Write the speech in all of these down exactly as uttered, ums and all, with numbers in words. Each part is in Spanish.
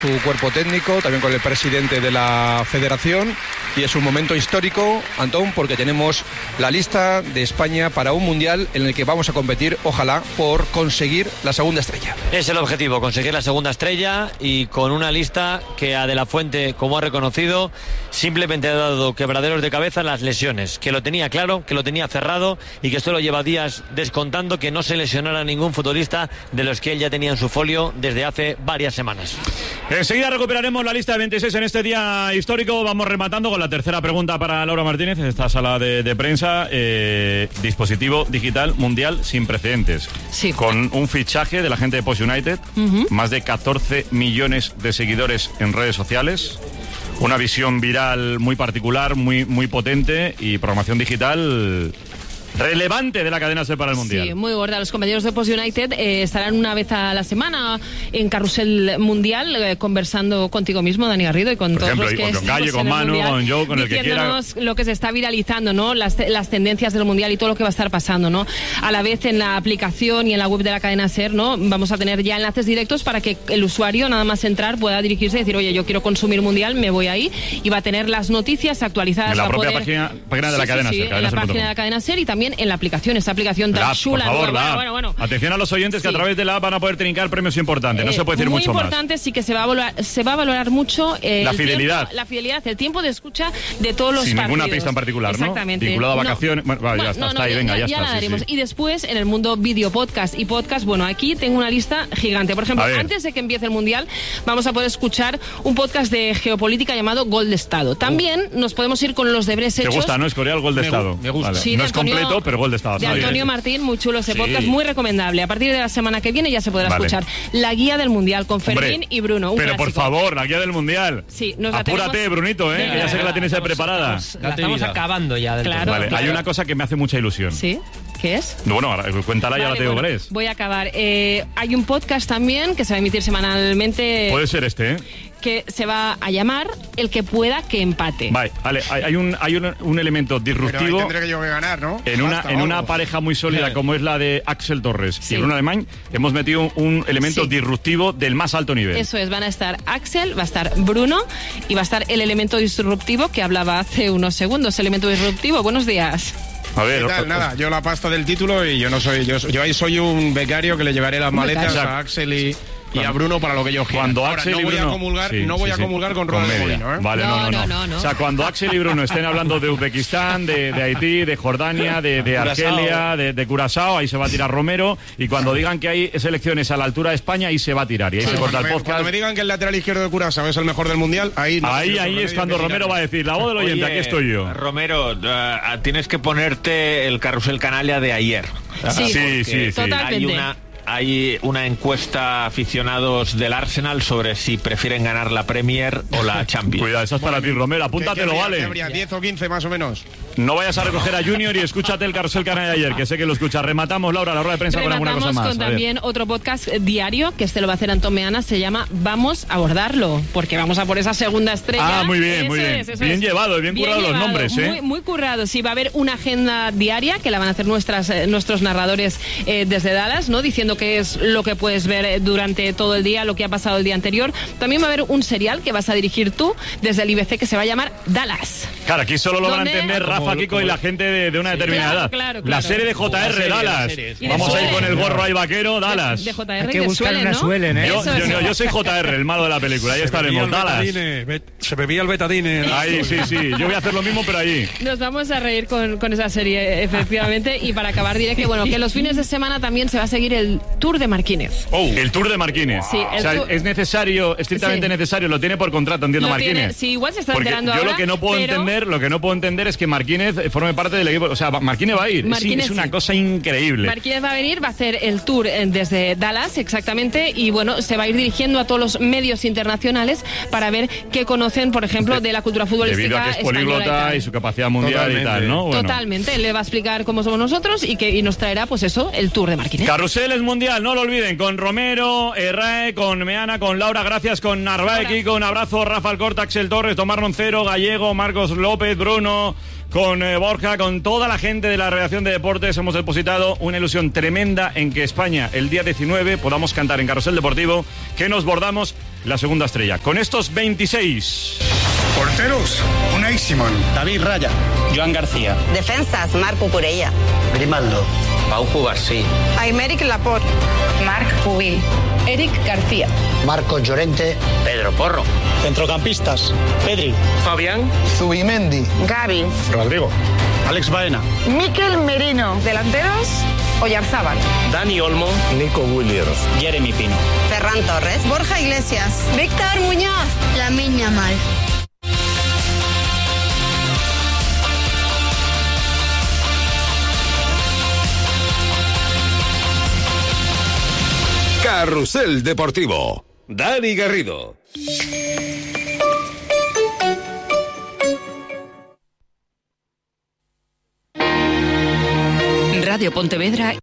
su cuerpo técnico, también con el presidente de la federación, y es un momento histórico, Antón, porque tenemos la lista de España para un mundial en el que vamos a competir, ojalá, por conseguir la segunda estrella. Es el objetivo, conseguir la segunda estrella, y con una lista que a De La Fuente, como ha reconocido, simplemente ha dado quebraderos de cabeza en las lesiones, que lo tenía claro, que lo tenía cerrado y que solo lleva días descontando que no se lesionara ningún futbolista de los que él ya tenía en su folio desde hace varias semanas. Enseguida recuperaremos la lista de veintiséis en este día histórico. Vamos rematando con la tercera pregunta para Laura Martínez en esta sala de, de prensa. Eh, dispositivo digital mundial sin precedentes. Sí. Con un fichaje de la gente de Post United, uh-huh. más de catorce millones de seguidores en redes sociales, una visión viral muy particular, muy, muy potente y programación digital relevante de la cadena SER para el Mundial. Sí, muy gorda. Los compañeros de Post United eh, estarán una vez a la semana en Carrusel Mundial eh, conversando contigo mismo, Dani Garrido, y con Por todos ejemplo, los que con estamos Galle, en con el Manu, Mundial, con Joe, con el que quiera. diciéndonos lo que se está viralizando, ¿no? Las, las tendencias del Mundial y todo lo que va a estar pasando, ¿no? A la vez en la aplicación y en la web de la cadena SER, ¿no? Vamos a tener ya enlaces directos para que el usuario, nada más entrar, pueda dirigirse y decir, oye, yo quiero consumir Mundial, me voy ahí, y va a tener las noticias actualizadas. En la va propia a poder... página, página de la sí, cadena sí, sí, SER. en la página de la cadena SER y también en la aplicación. Esta aplicación tan la, chula. Por favor, bueno, la bueno, bueno. Atención a los oyentes, sí, que a través de la app van a poder trincar premios importantes. No eh, se puede decir muy mucho más. Muy importante, sí que se va a valorar, se va a valorar mucho eh, la el fidelidad. Tiempo, la fidelidad, el tiempo de escucha de todos los Sin partidos. ninguna pista en particular, ¿no? Exactamente. Vinculado a No. vacaciones. Bueno, vale, Bueno, ya está, no, está no, ahí, ya, venga, ya, ya, está. ya la Sí, daremos. sí. Y después, en el mundo video podcast y podcast, bueno, aquí tengo una lista gigante. Por ejemplo, antes de que empiece el Mundial, vamos a poder escuchar un podcast de geopolítica llamado Gol de Estado. También uh. nos podemos ir con los deberes hechos. ¿Te gusta, no? Escoria el Gol de me Estado. Me gusta. Vale. Sí, no de es Antonio, completo, pero Gol de Estado. De está Antonio bien. Martín, muy chulo ese Sí. podcast, muy recomendable. A partir de la semana que viene ya se podrá Vale. escuchar la guía del Mundial con Fermín Hombre, y Bruno. Un pero clásico. por favor, la guía del Mundial. Sí, nos la Apúrate, tenemos... Brunito, ¿eh? Venga, Que ya sé que la tienes ahí estamos, preparada. estamos, la estamos acabando ya. Del Claro. Vale, claro. hay una cosa que me hace mucha ilusión. ¿Sí? ¿Qué es? Bueno, ahora, cuéntala y Vale, ahora te digo bueno, cuál es. voy a acabar. Eh, hay un podcast también que se va a emitir semanalmente. Puede ser este, ¿eh? Que se va a llamar El que pueda que empate. Vale, vale, hay, hay un, hay un, un elemento disruptivo. Pero ahí tendré que yo que ganar, ¿no? En una, Basta, en una vamos. pareja muy sólida como es la de Axel Torres Sí. y Bruno Alemán, hemos metido un, un elemento Sí. disruptivo del más alto nivel. Eso es, van a estar Axel, va a estar Bruno y va a estar el elemento disruptivo que hablaba hace unos segundos. Elemento disruptivo, buenos días. A ver, ¿Qué tal? o- Nada, yo la pasta del título y yo no soy. Yo, yo ahí soy un becario que le llevaré las maletas becario. a Axel y, y a Bruno para lo que yo quiera. Cuando Ahora, Axel no y voy Bruno, a comulgar, sí, no voy sí, a sí. comulgar con rueda de media. molino, ¿eh? Vale, no no no, No, no, no. O sea, cuando Axel y Bruno estén hablando de Uzbekistán, de, de Haití, de Jordania, de, de Argelia, de, de Curazao, ahí se va a tirar Romero. Y cuando digan que hay selecciones a la altura de España, ahí se va a tirar. Y ahí Sí, se corta cuando, el me, podcast. cuando me digan que el lateral izquierdo de Curazao es el mejor del mundial, ahí no Ahí, tengo ahí otro es remedio cuando que Romero tirarme. va a decir, la voz del oyente, Oye, aquí estoy yo. Romero, uh, tienes que ponerte el carrusel canalla de ayer. Sí, sí, Porque sí, sí. Totalmente. Hay una, hay una encuesta aficionados del Arsenal sobre si prefieren ganar la Premier o la Champions. Cuidado, eso es para ti, Romero. ¿Qué- Apúntatelo, qué habría- vale. qué habría? ¿diez o quince más o menos? No vayas a recoger a Junior y escúchate el carrusel canal de ayer, que sé que lo escuchas. Rematamos, Laura, la rueda de prensa con alguna cosa Rematamos más. con A ver. también otro podcast diario, que este lo va a hacer Antón Meana, se llama Vamos a abordarlo, porque vamos a por esa segunda estrella. Ah, muy bien, muy Eso bien. es, eso Bien es. llevado, bien currado los nombres, ¿eh? Muy, muy currado, sí, va a haber una agenda diaria que la van a hacer nuestras, eh, nuestros narradores eh, desde Dallas, ¿no? Diciendo qué es lo que puedes ver eh, durante todo el día, lo que ha pasado el día anterior. También va a haber un serial que vas a dirigir tú desde el I B C que se va a llamar Dallas. Claro, aquí solo lo van a ¿Dónde? entender Como- Rafa, Kiko como- y la gente de, de una determinada Claro, edad. claro, La claro. serie de J R, La serie, la Dallas. serie, sí. Vamos Y de a ir con el Suelen. gorro ahí vaquero, Dallas. De J R Hay que de buscar Suelen, una ¿no? Suelen, ¿eh? Yo, Eso yo- es. yo- yo soy J R, el malo de la película. Ahí estaremos, Dallas. Se bebía el betadine. Ahí, sí, sí. Yo voy a hacer lo mismo, pero allí. Nos vamos a reír con, con esa serie, efectivamente. Y para acabar diré que, bueno, que los fines de semana también se va a seguir el Tour de Marquínez. El Tour de Marquínez. Sí, el o sea, tour- es necesario, estrictamente Sí. necesario, lo tiene por contrato, entiendo, Lo Marquínez. tiene- sí, igual se está Porque enterando yo ahora, lo que no puedo pero- entender, lo que no puedo entender es que Marquínez forme parte del equipo. O sea, Marquínez va a ir. Sí, Marquínez es una sí. cosa increíble. Marquínez va a venir, va a hacer el tour eh, desde Dallas, exactamente, y bueno, se va a ir dirigiendo a todos los medios internacionales para ver qué conocen, por ejemplo, de, la cultura futbolística Debido a que es española y políglota tal. y, su capacidad mundial Totalmente. y tal, ¿no? Bueno. Totalmente, él le va a explicar cómo somos nosotros y que y nos traerá, pues eso, el tour de Marquínez. Carrusel es mundial, no lo olviden, con Romero, Errae, con Meana, con Laura, gracias, con Narváez, Laura. Kiko, un abrazo, Rafa Alcorta, Axel Torres, Tomás Roncero, Gallego, Marcos López, Bruno, con con eh, Borja, con toda la gente de la redacción de deportes, hemos depositado una ilusión tremenda en que España, el día diecinueve, podamos cantar en Carrusel Deportivo que nos bordamos la segunda estrella. Con estos veintiséis. Porteros, Unai Simón, David Raya, Joan García. Defensas, Marc Cucurella, Grimaldo, Pau Cubarsí, Aymeric Laporte, Marc Pubil, Eric García, Marcos Llorente, Pedro Porro. Centrocampistas, Pedri, Fabián, Zubimendi, Gavi, Rodrigo, Alex Baena, Mikel Merino. Delanteros, Oyarzábal, Dani Olmo, Nico Williams, Jeremy Pino, Ferran Torres, Borja Iglesias, Víctor Muñoz, Lamine Yamal. Carrusel Deportivo. Dani Garrido. Radio Pontevedra.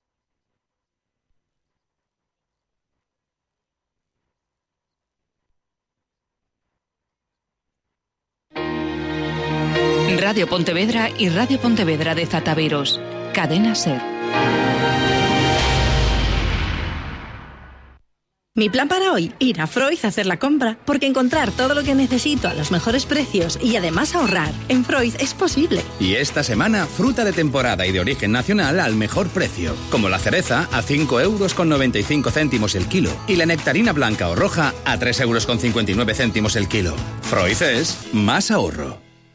Radio Pontevedra y Radio Pontevedra de Zataveros. Cadena SER. Mi plan para hoy, ir a Freud a hacer la compra, porque encontrar todo lo que necesito a los mejores precios y además ahorrar en Freud es posible. Y esta semana, fruta de temporada y de origen nacional al mejor precio, como la cereza a cinco euros con noventa y cinco céntimos el kilo y la nectarina blanca o roja a tres euros con cincuenta y nueve céntimos el kilo. Freud es más ahorro.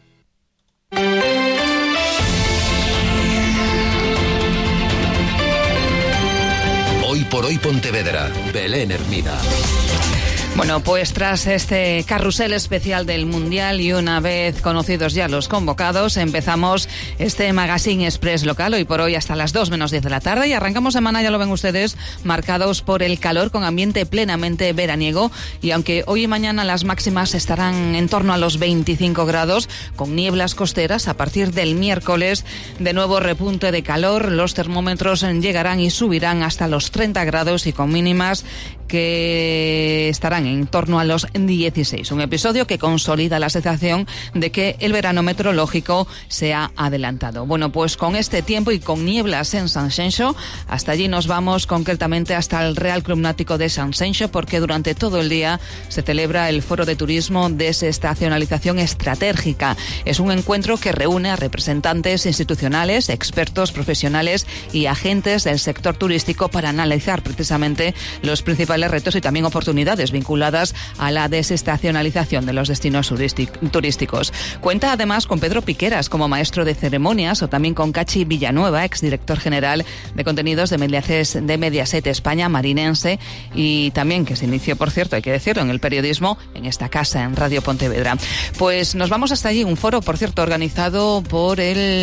Hoy por hoy Pontevedra, Belén Hermida. Bueno, pues tras este carrusel especial del Mundial y una vez conocidos ya los convocados, empezamos este Magazine Express local hoy por hoy hasta las dos menos diez de la tarde y arrancamos semana, ya lo ven ustedes, marcados por el calor con ambiente plenamente veraniego y aunque hoy y mañana las máximas estarán en torno a los veinticinco grados, con nieblas costeras, a partir del miércoles de nuevo repunte de calor, los termómetros llegarán y subirán hasta los treinta grados y con mínimas que estarán en torno a los dieciséis. Un episodio que consolida la sensación de que el verano meteorológico se ha adelantado. Bueno, pues con este tiempo y con nieblas en Sanxenxo, hasta allí nos vamos concretamente hasta el Real Club Náutico de Sanxenxo, porque durante todo el día se celebra el Foro de Turismo Desestacionalización Estratégica. Es un encuentro que reúne a representantes institucionales, expertos, profesionales y agentes del sector turístico para analizar precisamente los principales retos y también oportunidades vinculadas a la desestacionalización de los destinos turísticos. Cuenta además con Pedro Piqueras como maestro de ceremonias o también con Cachi Villanueva, exdirector general de contenidos de Mediaset, de Mediaset España, marinense, y también que se inició, por cierto, hay que decirlo, en el periodismo en esta casa, en Radio Pontevedra. Pues nos vamos hasta allí, un foro, por cierto, organizado por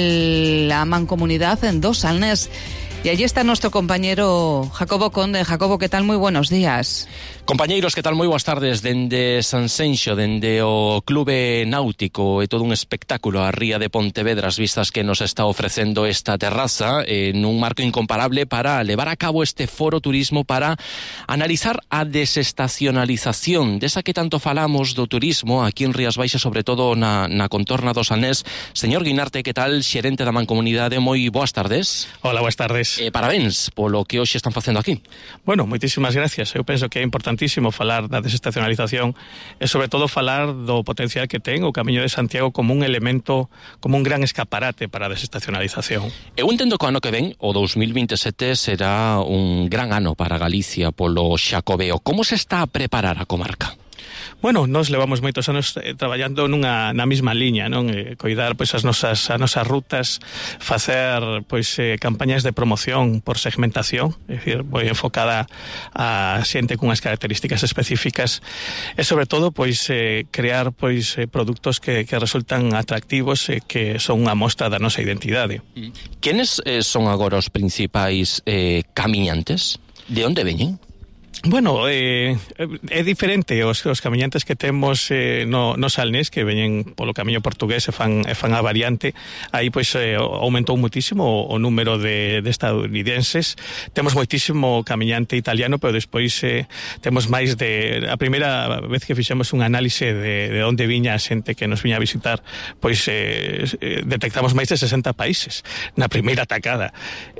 el, la Mancomunidad Dos Salnés. Y allí está nuestro compañero Jacobo Conde. Jacobo, ¿qué tal? Muy buenos días. Compañeiros, que tal? Moi boas tardes. Dende Sanxenxo, dende o Clube Náutico, é todo un espectáculo a ría de Pontevedra, as vistas que nos está ofrecendo esta terraza en un marco incomparable para levar a cabo este foro turismo para analizar a desestacionalización desa que tanto falamos do turismo aquí en Rías Baixas, sobre todo na, na contorna do Salnés. Señor Guinarte, que tal? Xerente da Mancomunidade, moi boas tardes. Hola, boas tardes. Eh, parabéns polo que hoxe están facendo aquí. Bueno, moitísimas gracias. Eu penso que é importante importantísimo falar da desestacionalización e sobre todo falar do potencial que ten o Camiño de Santiago como un elemento, como un gran escaparate para a desestacionalización. Eu entendo que o ano que ven, o dos mil veintisiete, será un gran ano para Galicia polo Xacobeo. Como se está a preparar a comarca? Bueno, nós levamos moitos anos eh, traballando nunha na mesma liña, non? Eh, coidar pois as nosas as nosas rutas, facer pois eh, campañas de promoción por segmentación, é dicir, moi enfocada a xente cunhas características específicas e sobre todo pois eh, crear pois eh, produtos que que resultan atractivos e eh, que son unha mostra da nosa identidade. Quenes eh, son agora os principais eh, camiñantes? De onde veñen? Bueno, eh, é diferente os, os camiñantes que temos eh, no, no Salnés, que veñen polo camiño portugués e fan, e fan a variante. Aí pois eh, aumentou muitísimo o, o número de, de estadounidenses. Temos moitísimo camiñante italiano, pero despois eh, temos máis de... A primeira vez que fixemos un análise de, de onde viña a xente que nos viña a visitar, pois eh, detectamos máis de sesenta países na primeira atacada.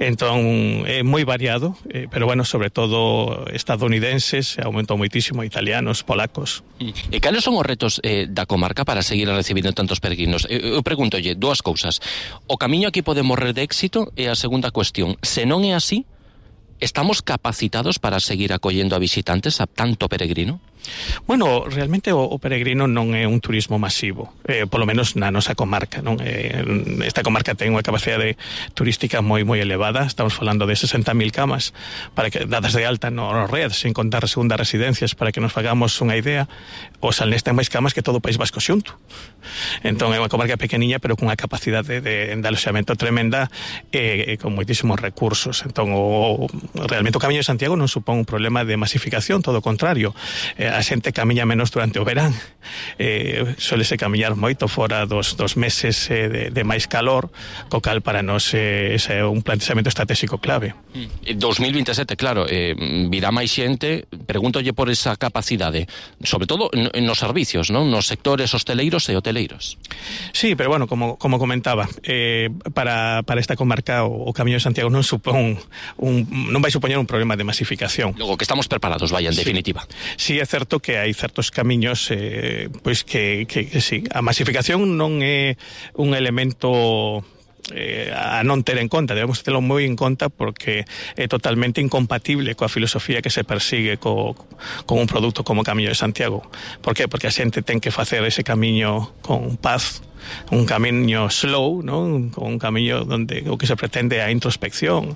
Entón é moi variado, eh, pero bueno, sobre todo estadounidenses, aumentou moitísimo, italianos, polacos. E cales son os retos eh, da comarca para seguir recibindo tantos peregrinos? Eu, eu pregúntolle dúas cousas. O camiño aquí pode morrer de éxito e a segunda cuestión, se non é así, estamos capacitados para seguir acollendo a visitantes, a tanto peregrino? Bueno, realmente o, o peregrino non é un turismo masivo, eh, polo menos na nosa comarca, non? Eh, esta comarca ten unha capacidade turística moi moi elevada, estamos falando de sesenta mil camas para que dadas de alta no red, sen contar segundas residencias, para que nos fagamos unha idea. O Salnés ten máis camas que todo o País Vasco xunto. Entón é unha comarca pequeniña, pero con unha capacidade de, de aloxamento tremenda e, e con moitísimos recursos. Entón o, realmente o Camiño de Santiago non supón un problema de masificación, todo o contrario. Eh, a xente camiña menos durante o verán, eh, solese camiñar moito fora dos, dos meses eh, de, de máis calor, co cal para nós eh, ese é un planteamento estratégico clave. dos mil veintisiete, claro, eh, virá máis xente, pregúntolle por esa capacidade, sobre todo nos servicios, non? Nos sectores hosteleiros e hoteleiros. Sí, pero bueno, como, como comentaba, eh, para, para esta comarca o, o Camiño de Santiago non supón un, non vai supoñer un problema de masificación. Logo que estamos preparados, vaya, en sí. definitiva. Sí, é certo que hai certos camiños eh, pois que, que, que sí, a masificación non é un elemento eh, a non ter en conta, debemos terlo moi en conta porque é totalmente incompatible coa filosofía que se persigue co, con un produto como Camiño de Santiago. Por qué? Porque a xente ten que facer ese camiño con paz, un camiño slow, ¿no? Un camiño donde o que se pretende a introspección,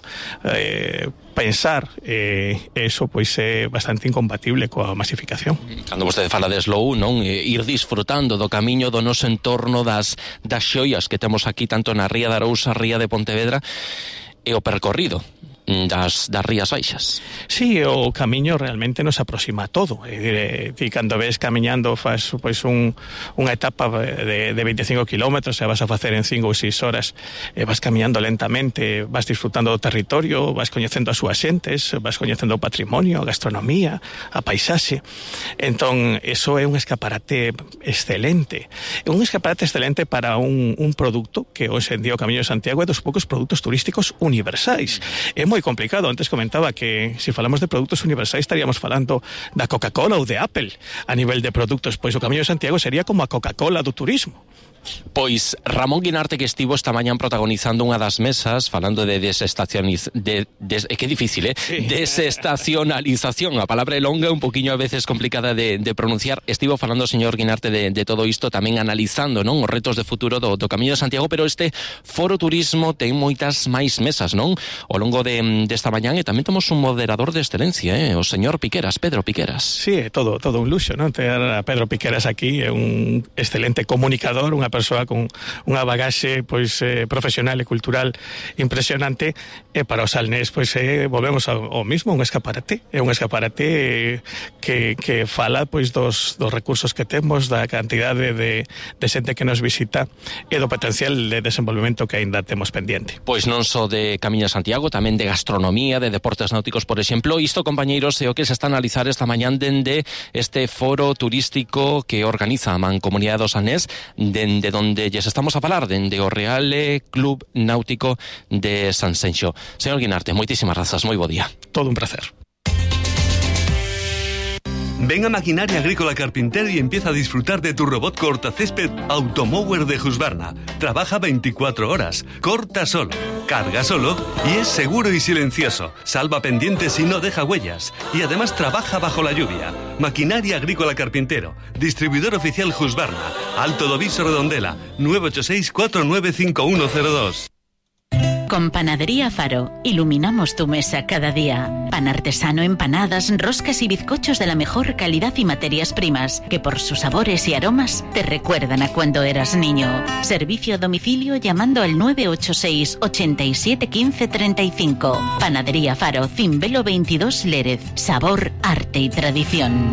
eh, pensar, eh, eso pois é bastante incompatible coa masificación. Cando vostede fala de slow, non, ir disfrutando do camiño do noso entorno, das, das xoias que temos aquí tanto na Ría de Arousa, Ría de Pontevedra, e o percorrido das, das Rías Baixas. Sí, o camiño realmente nos aproxima a todo. E, e cando ves camiñando faz pois un, unha etapa de, de veinticinco kilómetros e vas a facer en cinco ou seis horas, e vas camiñando lentamente, vas disfrutando do territorio, vas coñecendo as súas xentes, vas coñecendo o patrimonio, a gastronomía, a paisaxe. Entón, eso é un escaparate excelente. É un escaparate excelente para un, un produto que hoxe en día o Camiño de Santiago é dos poucos produtos turísticos universais. É moi complicado. Antes comentaba que se falamos de produtos universais estaríamos falando da Coca-Cola ou de Apple a nivel de produtos, pois o Camiño de Santiago sería como a Coca-Cola do turismo. Pois Ramón Guinarte, que estivo esta mañán protagonizando unha das mesas falando de desestacioniz... de, de, que difícil, eh? Sí. Desestacionalización, a palabra é longa, un poquinho a veces complicada de, de pronunciar. Estivo falando o señor Guinarte de, de todo isto, tamén analizando, non, os retos de futuro do, do Camiño de Santiago, pero este Foro Turismo ten moitas máis mesas, non? Ao longo de, desta mañán, e tamén temos un moderador de excelencia, eh? O señor Piqueras, Pedro Piqueras. Sí, é todo, todo un luxo, non? Ter a Pedro Piqueras aquí é un excelente comunicador, unha persoa con unha bagaxe pois eh, profesional e cultural impresionante, e para o Salnés pois eh, volvemos ao, ao mismo, un escaparate, é un escaparate eh, que, que fala pois dos, dos recursos que temos, da cantidade de, de xente que nos visita e do potencial de desenvolvemento que aínda temos pendiente. Pois non só de Camiño de Santiago, tamén de gastronomía, de deportes náuticos, por exemplo. Isto, compañeiros, é o que se está a analizar esta mañán dende este foro turístico que organiza a Mancomunidade do Salnés, dende donde lles estamos a falar, dende o Real Club Náutico de Sanxenxo. Señor Guinarte, moitísimas grazas, moi bo día. Todo un placer. Ven a Maquinaria Agrícola Carpintero y empieza a disfrutar de tu robot cortacésped Automower de Husqvarna. Trabaja veinticuatro horas, corta solo, carga solo y es seguro y silencioso. Salva pendientes y no deja huellas. Y además trabaja bajo la lluvia. Maquinaria Agrícola Carpintero, distribuidor oficial Husqvarna, Alto do Viso Redondela, nueve ocho seis, cuatro nueve cinco uno cero dos. Con Panadería Faro, iluminamos tu mesa cada día. Pan artesano, empanadas, roscas y bizcochos de la mejor calidad y materias primas, que por sus sabores y aromas te recuerdan a cuando eras niño. Servicio a domicilio llamando al nueve ocho seis, ochenta y siete, quince, treinta y cinco. Panadería Faro, Cimbelo veintidós Lérez. Sabor, arte y tradición.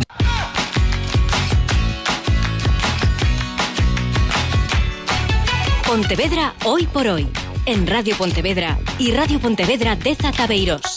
Pontevedra hoy por hoy. En Radio Pontevedra e Radio Pontevedra Deza Cabeiros.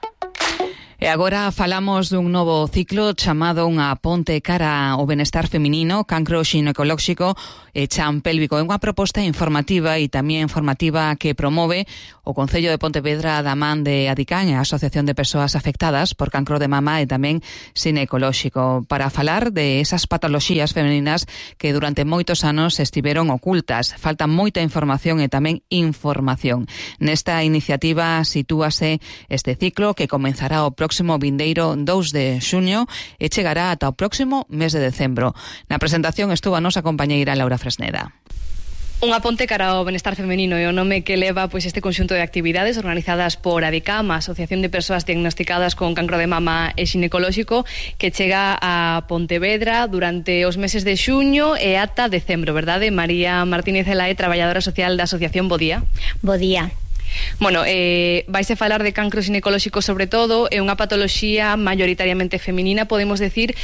E agora falamos dun novo ciclo chamado Unha ponte cara ao benestar feminino, cancro xinecolóxico e chan pélvico. É unha proposta informativa e tamén formativa que promove o Concello de Pontevedra da man de Adicán e a Asociación de Persoas Afectadas por Cancro de Mama e tamén Xinecolóxico, para falar de esas patoloxías femininas que durante moitos anos estiveron ocultas. Falta moita información e tamén información. Nesta iniciativa sitúase este ciclo que comenzará o próximo vindeiro dous de xuño e chegará ata o próximo mes de decembro. Na presentación estuvo a nosa compañeira Laura Fresneda. Unha ponte cara ao benestar femenino é o nome que leva pois este conxunto de actividades organizadas por ADICAM, a Asociación de Persoas Diagnosticadas con Cancro de Mama e Xinecolóxico, que chega a Pontevedra durante os meses de xuño e ata decembro, verdade? María Martínez Elae, traballadora social da Asociación, bo día. Bo día. Bueno, eh, vaise falar de cancro xinecolóxico sobre todo, é unha patoloxía maioritariamente feminina, podemos decir.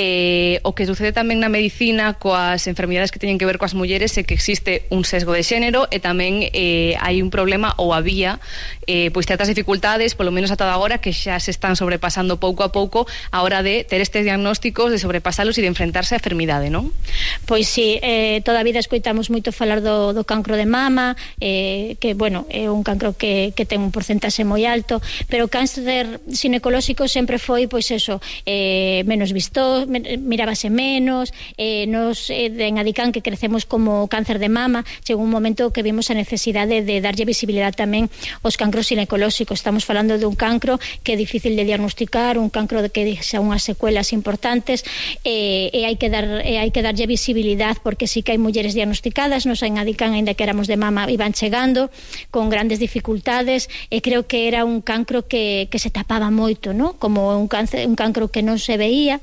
Eh, o que sucede tamén na medicina coas enfermidades que teñen que ver coas mulleres é que existe un sesgo de xénero e tamén eh, hai un problema ou había eh, pois certas dificultades, polo menos ata agora, que xa se están sobrepasando pouco a pouco a hora de ter estes diagnósticos, de sobrepasalos e de enfrentarse á enfermidade, non? Pois sí, eh, toda a vida escoitamos moito falar do, do cancro de mama, eh, que, bueno, é un cancro que, que ten un porcentaxe moi alto, pero o cáncer xinecolóxico sempre foi, pois eso, eh, menos visto, mirábase menos, eh, nos eh, en Adicán, que crecemos como cáncer de mama, chegou un momento que vimos a necesidade de darlle visibilidade tamén aos cancros xinecolóxicos. Estamos falando dun cancro que é difícil de diagnosticar, un cancro de que deixa unhas secuelas importantes, eh, e hai que dar e hai que darlle visibilidade, porque sí que hai mulleres diagnosticadas, nos en Adicán, aínda que éramos de mama, iban chegando con grandes dificultades, e creo que era un cancro que, que se tapaba moito, ¿no? Como un, cáncer, un cancro que non se veía.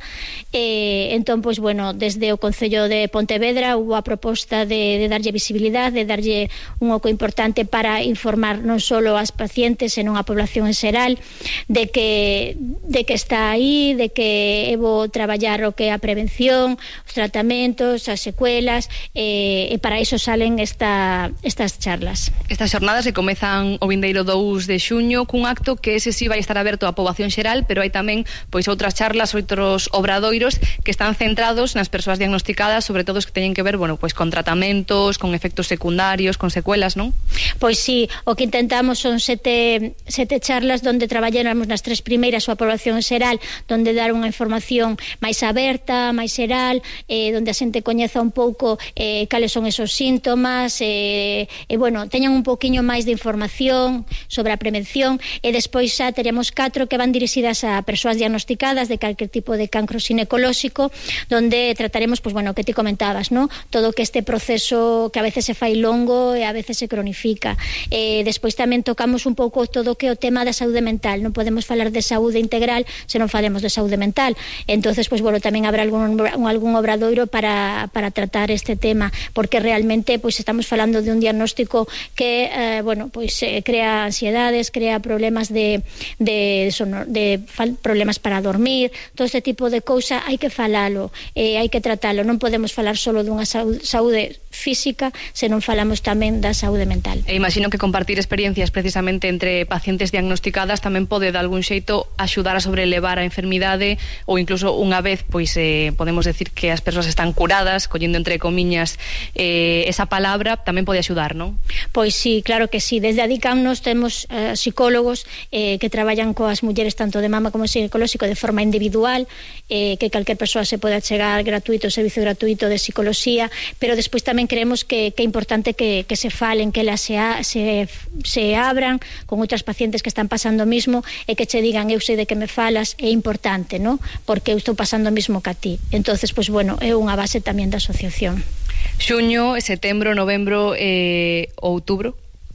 E, entón, pois, bueno, desde o Concello de Pontevedra hubo a proposta de, de darlle visibilidade, de darlle un oco importante para informar non só as pacientes, senón a población en xeral, de que, de que está aí, de que é bo traballar o que é a prevención, os tratamentos, as secuelas, e, e para iso salen esta, estas charlas. Estas xornadas se comezan o vindeiro dous de xuño cun acto que ese sí vai estar aberto á poboación xeral, pero hai tamén pois outras charlas, outros obradoiros que están centrados nas persoas diagnosticadas, sobre todo os que teñen que ver, bueno, pois con tratamentos, con efectos secundarios, con secuelas, non? Pois sí, o que intentamos son sete, sete charlas onde traballamos nas tres primeiras a poboación xeral, onde dar unha información máis aberta, máis xeral, eh, onde a xente coñeza un pouco eh, cales son esos síntomas, e eh, eh, bueno, teñan un poquinho máis de información sobre a prevención, e despois xa teremos catro que van dirixidas a persoas diagnosticadas de calquer tipo de cancro xinecolóxico, donde trataremos, pois, bueno, que ti comentabas, ¿no? Todo que este proceso que a veces se fai longo e a veces se cronifica. E despois tamén tocamos un pouco todo que o tema da saúde mental. Non podemos falar de saúde integral se non falemos de saúde mental. Entonces, pois, bueno, tamén habrá algún, algún obradoiro para, para tratar este tema, porque realmente, pois, estamos falando de un diagnóstico que, eh, bueno, pois eh, crea ansiedades, crea problemas de, de, sonor, de fal, problemas para dormir, todo este tipo de cousa hai que falalo, eh, hai que tratalo. Non podemos falar solo dunha saúde, saúde física se non falamos tamén da saúde mental. E imagino que compartir experiencias precisamente entre pacientes diagnosticadas tamén pode de algún xeito axudar a sobrelevar a enfermidade, ou incluso unha vez pois eh, podemos decir que as persoas están curadas, collendo entre comiñas eh, esa palabra, tamén pode axudar, non? Pois sí, claro que sí. Desde Adicam nos temos uh, psicólogos eh, que traballan coas mulleres tanto de mama como xinecolóxico de forma individual, eh, que calquer persoa se pode chegar gratuito, servicio gratuito de psicología, pero despois tamén creemos que, que é importante que, que se falen, que elas se, a, se, se abran con outras pacientes que están pasando o mismo, e que che digan: eu sei de que me falas, é importante, ¿no? Porque eu estou pasando o mismo que a ti. Entonces, pois, bueno, é unha base tamén da asociación. Xuño, setembro, novembro e eh, outubro.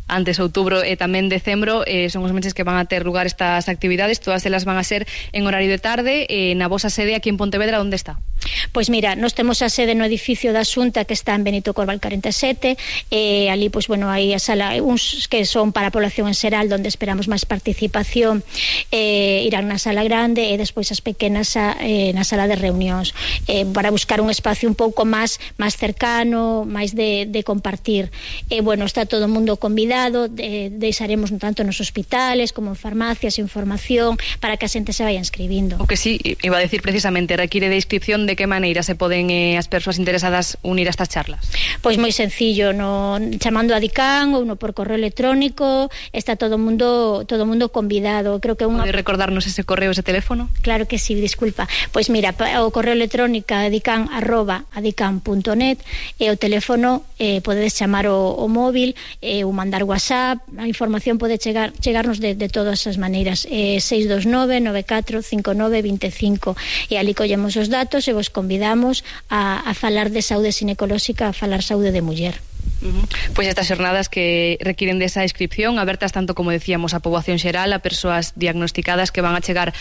antes outubro e tamén decembro, eh, son os meses que van a ter lugar estas actividades. Todas elas van a ser en horario de tarde. Eh, na vosa sede aquí en Pontevedra, onde está? Pois mira, nós temos a sede no edificio da Xunta, que está en Benito Corval corenta e sete, e ali, pois bueno, hai a sala, uns que son para a población en xeral, onde esperamos máis participación, eh, irán na sala grande, e despois as pequenas a, eh, na sala de reunións, eh, para buscar un espacio un pouco máis máis cercano, máis de, de compartir. E bueno, está todo o mundo convidado, de, deixaremos tanto nos hospitales como en farmacias información para que a xente se vaya inscribindo. O que sí, iba a decir precisamente, require de inscripción. De que maneira se poden eh, as persoas interesadas unir a estas charlas? Pois moi sencillo, no, chamando a DICAN ou no por correo electrónico, está todo o mundo todo o mundo convidado. Creo que unha... Pode recordarnos ese correo, ese teléfono? Claro que sí, disculpa. Pois mira, o correo electrónico dican arroba adican punto net e o teléfono eh, podedes chamar o, o móvil eh, ou mandar WhatsApp. A información pode chegar chegarnos de, de todas as maneiras. Eh, seis dos nove, nove catro, cinco nove, dos cinco, e ali collemos os datos e vos convidamos a, a falar de saúde ginecolóxica, a falar saúde de muller. Uh-huh. Pois estas xornadas que requiren desa inscripción, abertas tanto, como decíamos, a poboación xeral, a persoas diagnosticadas que van a chegar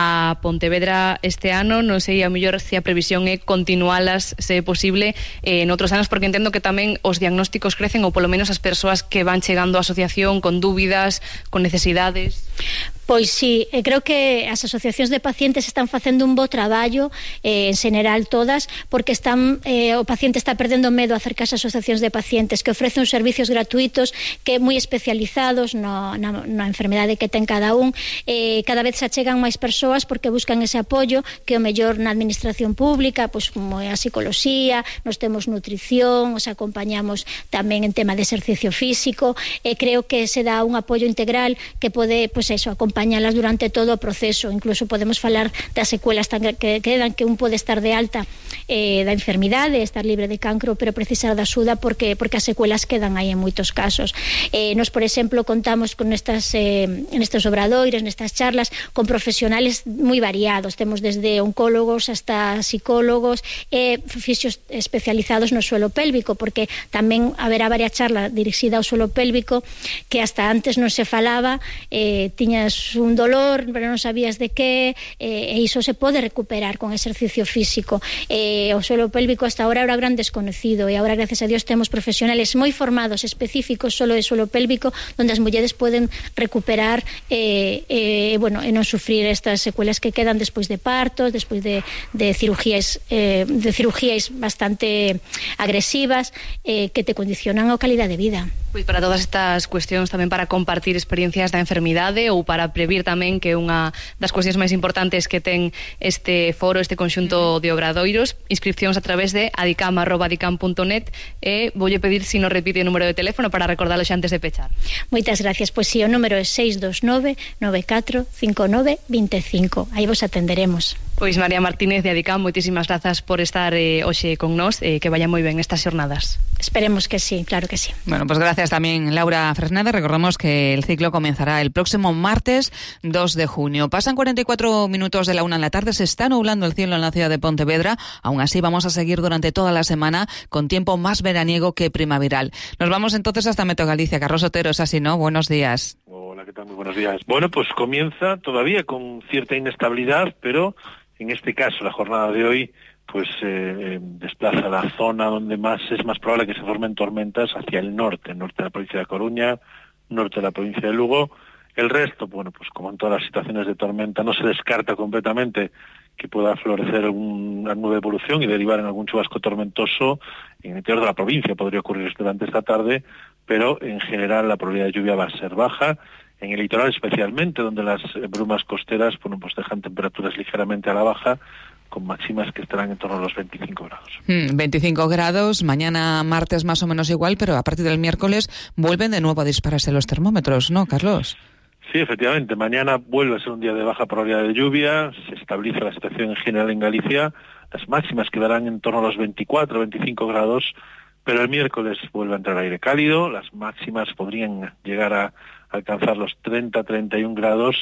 a Pontevedra este ano. Non sei, a mellor se a previsión é continualas, se é posible, eh, en outros anos, porque entendo que tamén os diagnósticos crecen, ou polo menos as persoas que van chegando á asociación con dúbidas, con necesidades. Pois sí, eh, creo que as asociacións de pacientes están facendo un bo traballo, eh, en general todas, porque están eh, o paciente está perdendo medo a acercarse a asociacións de pacientes que ofrecen uns servicios gratuitos que moi especializados no, na, na enfermedade que ten cada un. Eh, cada vez se achegan máis persoas porque buscan ese apoio que o mellor na administración pública, pois como é a psicoloxía, nos temos nutrición, os acompañamos tamén en tema de exercicio físico, e eh, creo que se dá un apoio integral que pode, pois eso, acompañalas durante todo o proceso. Incluso podemos falar das secuelas tan que quedan, que un pode estar de alta eh, da enfermidade, estar libre de cancro, pero precisar da axuda porque porque as secuelas quedan aí en moitos casos. Eh, nos, por exemplo, contamos con estas eh, nestes obradoires, nestas charlas, con profesionales moi variados. Temos desde oncólogos hasta psicólogos e eh, fisios especializados no suelo pélvico, porque tamén haberá varias charlas dirixida ao suelo pélvico que hasta antes non se falaba, eh, tiñas un dolor, pero non sabías de que, eh, e iso se pode recuperar con exercicio físico. Eh, o suelo pélvico hasta ahora era gran desconocido, e agora, gracias a Dios, temos profesionales moi formados, específicos solo de suelo pélvico, onde as mulleres poden recuperar eh, eh, bueno, e non sufrir estas secuelas que quedan despois de partos, despois de, de cirugías eh, de cirugías bastante agresivas, eh, que te condicionan a calidad de vida. Pois para todas estas cuestións, tamén para compartir experiencias da enfermidade, ou para previr tamén, que unha das cuestións máis importantes que ten este foro, este conxunto de obradoiros, inscripcións a través de adicam arroba adicam punto net, e voulle pedir si nos repite o número de teléfono para recordarlo xa antes de pechar. Moitas gracias. Pois si, o número é seis dos nove, nove catro, cinco nove, dos cinco. Aí vos atenderemos. Pois María Martínez de Adicam, moitísimas grazas por estar eh, hoxe con nós, eh, que vaya moi ben estas xornadas. Esperemos que sí, claro que sí. Bueno, pues gracias también, Laura Fresneda. Recordamos que el ciclo comenzará el próximo martes dos de junio. Pasan cuarenta y cuatro minutos de la una en la tarde, se está nublando el cielo en la ciudad de Pontevedra. Aún así vamos a seguir durante toda la semana con tiempo más veraniego que primaveral. Nos vamos entonces hasta Meteo Galicia. Carlos Otero, es así, ¿no? Buenos días. Hola, ¿qué tal? Muy buenos días. Bueno, pues comienza todavía con cierta inestabilidad, pero en este caso la jornada de hoy pues eh, desplaza la zona donde más es más probable que se formen tormentas hacia el norte, norte de la provincia de Coruña, norte de la provincia de Lugo. El resto, bueno, pues como en todas las situaciones de tormenta, no se descarta completamente que pueda florecer alguna nube de evolución y derivar en algún chubasco tormentoso en el interior de la provincia. Podría ocurrir durante esta tarde, pero en general la probabilidad de lluvia va a ser baja. En el litoral especialmente, donde las brumas costeras, bueno, pues dejan temperaturas ligeramente a la baja, con máximas que estarán en torno a los veinticinco grados. Mm, veinticinco grados, mañana martes más o menos igual, pero a partir del miércoles vuelven de nuevo a dispararse los termómetros, ¿no, Carlos? Sí, efectivamente, mañana vuelve a ser un día de baja probabilidad de lluvia, se estabiliza la situación en general en Galicia, las máximas quedarán en torno a los veinticuatro, veinticinco grados, pero el miércoles vuelve a entrar aire cálido, las máximas podrían llegar a alcanzar los treinta, treinta y un grados,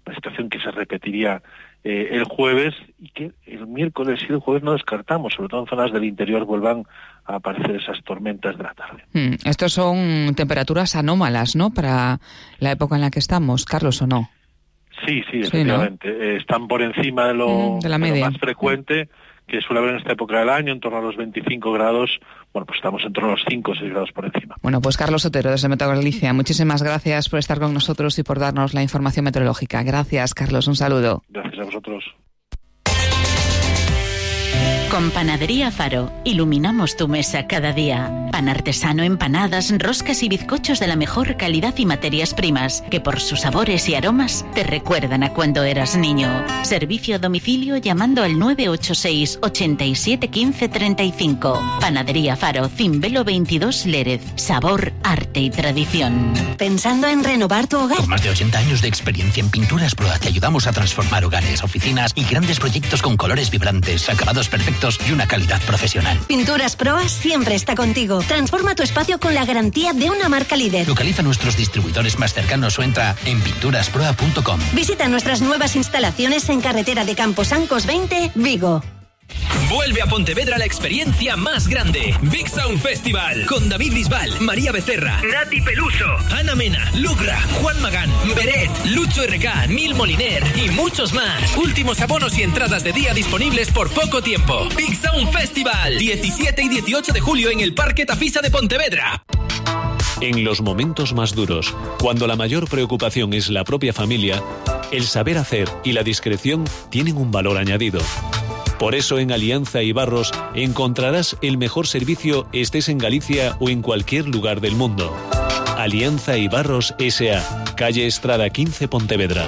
una situación que se repetiría eh, el jueves y que el miércoles y el jueves no descartamos, sobre todo en zonas del interior vuelvan a aparecer esas tormentas de la tarde. Mm, estos son temperaturas anómalas, ¿no?, para la época en la que estamos, Carlos, ¿o no? Sí, sí, efectivamente. Sí, ¿no? eh, están por encima de lo, mm, de la media. De lo más frecuente que suele haber en esta época del año, en torno a los veinticinco grados. Bueno, pues estamos en torno a los cinco o seis grados por encima. Bueno, pues Carlos Otero, desde Meteo Galicia, muchísimas gracias por estar con nosotros y por darnos la información meteorológica. Gracias, Carlos, un saludo. Gracias a vosotros. Con Panadería Faro, iluminamos tu mesa cada día. Pan artesano, empanadas, roscas y bizcochos de la mejor calidad y materias primas, que por sus sabores y aromas te recuerdan a cuando eras niño. Servicio a domicilio llamando al nueve ocho seis, ochenta y siete, quince, treinta y cinco. Panadería Faro, Cimbelo veintidós Lérez. Sabor, arte y tradición. ¿Pensando en renovar tu hogar? Con más de ochenta años de experiencia en Pinturas Proa te ayudamos a transformar hogares, oficinas y grandes proyectos con colores vibrantes, acabados perfectos y una calidad profesional. Pinturas Proa siempre está contigo. Transforma tu espacio con la garantía de una marca líder. Localiza nuestros distribuidores más cercanos o entra en pinturas proa punto com. Visita nuestras nuevas instalaciones en carretera de Camposancos veinte, Vigo. Vuelve a Pontevedra la experiencia más grande. Big Sound Festival. Con David Bisbal, María Becerra, Nati Peluso, Ana Mena, Lugra, Juan Magán, Beret, Lucho R K, Neil Moliner y muchos más. Últimos abonos y entradas de día disponibles por poco tiempo. Big Sound Festival. diecisiete y dieciocho de julio en el Parque Tafisa de Pontevedra. En los momentos más duros, cuando la mayor preocupación es la propia familia, el saber hacer y la discreción tienen un valor añadido. Por eso en Alianza Ibarros encontrarás el mejor servicio estés en Galicia o en cualquier lugar del mundo. Alianza Ibarros S A, calle Estrada quince, Pontevedra.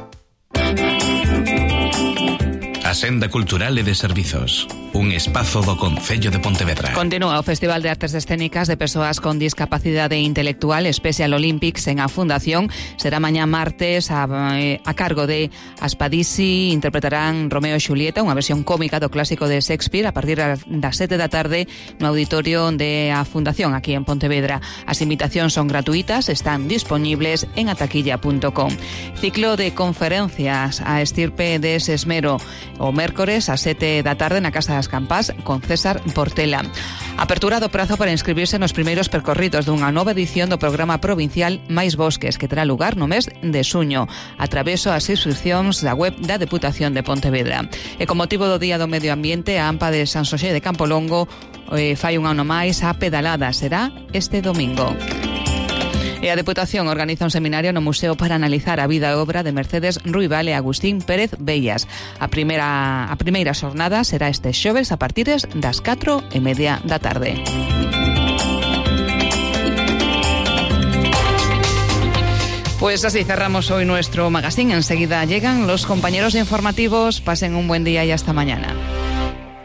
A Senda Cultural e de Servizos, un espazo do Concello de Pontevedra. Continúa o Festival de Artes Escénicas de Persoas con Discapacidade Intelectual Special Olympics en a Fundación. Será mañá martes a, a cargo de Aspadisi. Interpretarán Romeo e Xulieta, unha versión cómica do clásico de Shakespeare, a partir das sete da tarde no auditorio de a Fundación aquí en Pontevedra. As invitacións son gratuitas, están disponibles en ataquilla punto com. Ciclo de conferencias a estirpe de Sesmero o mércores a sete da tarde na Casa das Campás con César Portela. Apertura do prazo para inscribirse nos primeiros percorridos dunha nova edición do programa provincial Máis Bosques, que terá lugar no mes de xuño, a través das inscripcións da web da Deputación de Pontevedra. E con motivo do Día do Medio Ambiente, a AMPA de San Xosé de Campolongo eh, fai un ano máis a pedalada. Será este domingo. E a Deputación organiza un seminario no Museo para analizar a vida e obra de Mercedes Ruibal e Agustín Pérez Bellas. A primeira, a primeira xornada será este xoves a partir das catro e media da tarde. Pues así cerramos hoy nuestro magazine. Enseguida llegan los compañeros de informativos. Pasen un buen día y hasta mañana.